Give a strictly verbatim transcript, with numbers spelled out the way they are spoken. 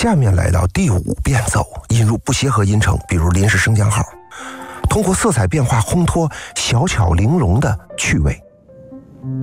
下面来到第五变奏，引入不协和音程，比如临时升降号，通过色彩变化烘托小巧玲珑的趣味。